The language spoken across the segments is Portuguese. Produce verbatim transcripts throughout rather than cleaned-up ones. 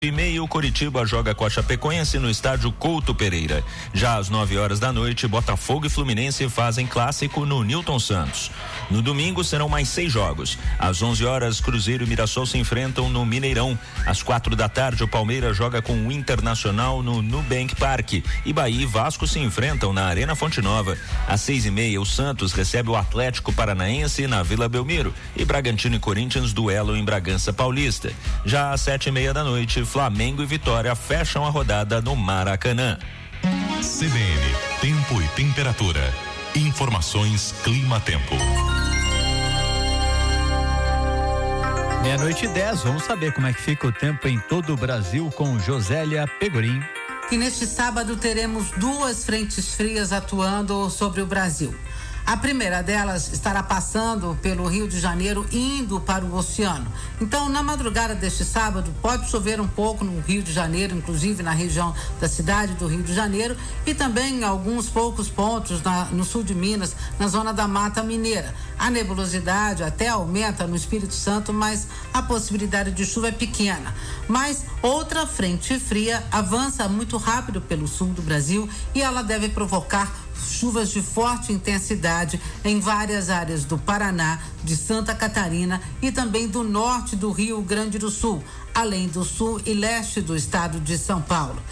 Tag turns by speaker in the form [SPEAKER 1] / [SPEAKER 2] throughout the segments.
[SPEAKER 1] E meio, Coritiba joga com a Chapecoense no estádio Couto Pereira. Já às nove horas da noite, Botafogo e Fluminense fazem clássico no Newton Santos. No domingo serão mais seis jogos. Às onze horas, Cruzeiro e Mirassol se enfrentam no Mineirão. Às quatro da tarde, o Palmeiras joga com o Internacional no Nubank Park. E Bahia e Vasco se enfrentam na Arena Fonte Nova. Às seis e meia, o Santos recebe o Atlético Paranaense na Vila Belmiro. E Bragantino e Corinthians duelo em Bragança Paulista. Já às sete e meia da noite, Flamengo e Vitória fecham a rodada no Maracanã.
[SPEAKER 2] C B N, tempo e temperatura. Informações Clima-Tempo.
[SPEAKER 3] Meia-noite e dez, vamos saber como é que fica o tempo em todo o Brasil com Josélia Pegorim.
[SPEAKER 4] E neste sábado teremos duas frentes frias atuando sobre o Brasil. A primeira delas estará passando pelo Rio de Janeiro, indo para o oceano. Então, na madrugada deste sábado, pode chover um pouco no Rio de Janeiro, inclusive na região da cidade do Rio de Janeiro, e também em alguns poucos pontos na, no sul de Minas, na zona da Mata Mineira. A nebulosidade até aumenta no Espírito Santo, mas a possibilidade de chuva é pequena. Mas outra frente fria avança muito rápido pelo sul do Brasil e ela deve provocar chuvas de forte intensidade em várias áreas do Paraná, de Santa Catarina e também do norte do Rio Grande do Sul, além do sul e leste do estado de São Paulo.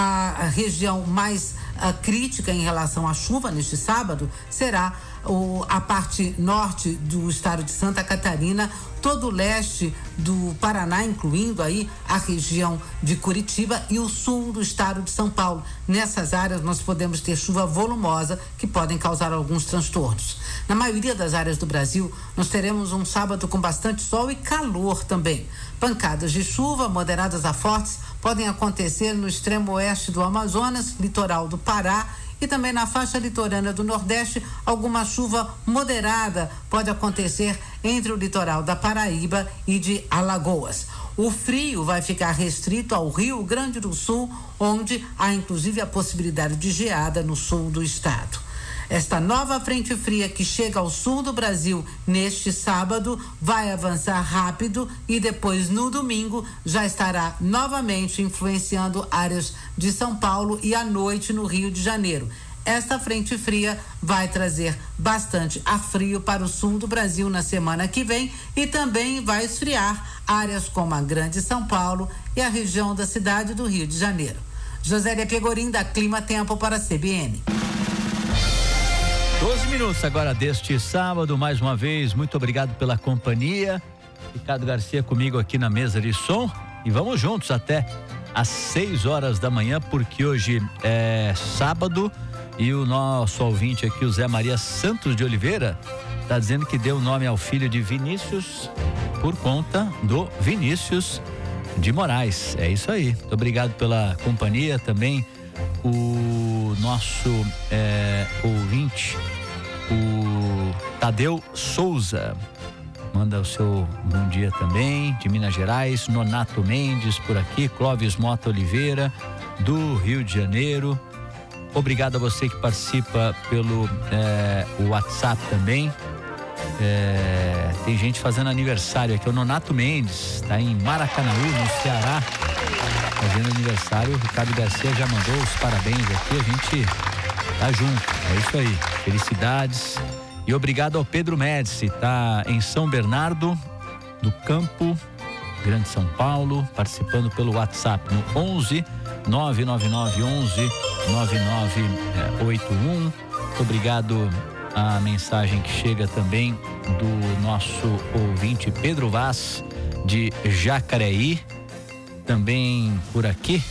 [SPEAKER 4] A região mais a, crítica em relação à chuva neste sábado será o, a parte norte do estado de Santa Catarina, todo o leste do Paraná, incluindo aí a região de Curitiba e o sul do estado de São Paulo. Nessas áreas nós podemos ter chuva volumosa que podem causar alguns transtornos. Na maioria das áreas do Brasil, nós teremos um sábado com bastante sol e calor também. Pancadas de chuva, moderadas a fortes, podem acontecer no extremo oeste do Amazonas, litoral do Pará, e também na faixa litorânea do Nordeste, alguma chuva moderada pode acontecer entre o litoral da Paraíba e de Alagoas. O frio vai ficar restrito ao Rio Grande do Sul, onde há inclusive a possibilidade de geada no sul do estado. Esta nova frente fria que chega ao sul do Brasil neste sábado vai avançar rápido e depois no domingo já estará novamente influenciando áreas de São Paulo e à noite no Rio de Janeiro. Esta frente fria vai trazer bastante ar frio para o sul do Brasil na semana que vem e também vai esfriar áreas como a Grande São Paulo e a região da cidade do Rio de Janeiro. Josélia Pegorim, da Clima Tempo para a C B N.
[SPEAKER 3] doze minutos agora deste sábado, mais uma vez, muito obrigado pela companhia. Ricardo Garcia comigo aqui na mesa de som e vamos juntos até às seis horas da manhã, porque hoje é sábado e o nosso ouvinte aqui, o Zé Maria Santos de Oliveira, está dizendo que deu o nome ao filho de Vinícius por conta do Vinícius de Moraes. É isso aí, muito obrigado pela companhia também. O nosso é, ouvinte, o Tadeu Souza, manda o seu bom dia também, de Minas Gerais. Nonato Mendes por aqui, Clóvis Mota Oliveira, do Rio de Janeiro. Obrigado a você que participa pelo é, WhatsApp também. É, tem gente fazendo aniversário aqui, o Nonato Mendes, está em Maracanaú, no Ceará, fazendo aniversário. O Ricardo Garcia já mandou os parabéns aqui, a gente tá junto, é isso aí, felicidades. E obrigado ao Pedro Médici, tá em São Bernardo do Campo, Grande São Paulo, participando pelo WhatsApp no onze nove nove nove onze nove nove oito um. Muito obrigado a mensagem que chega também do nosso ouvinte Pedro Vaz de Jacareí. Também por aqui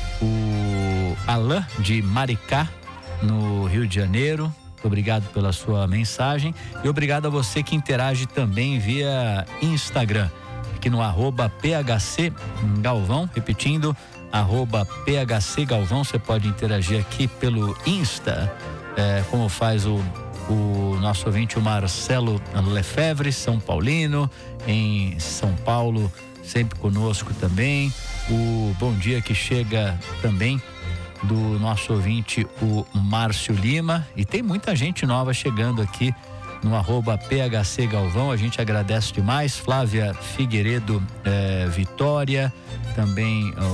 [SPEAKER 3] o Alain de Maricá, no Rio de Janeiro. Muito obrigado pela sua mensagem e obrigado a você que interage também via Instagram, aqui no arroba P H C Galvão, repetindo, arroba P H C Galvão. Você pode interagir aqui pelo Insta, é, como faz o, o nosso ouvinte, o Marcelo Lefebvre, São Paulino, em São Paulo, sempre conosco também. O bom dia que chega também do nosso ouvinte, o Márcio Lima, e tem muita gente nova chegando aqui no arroba P H C Galvão. A gente agradece demais. Flávia Figueiredo, eh, Vitória, também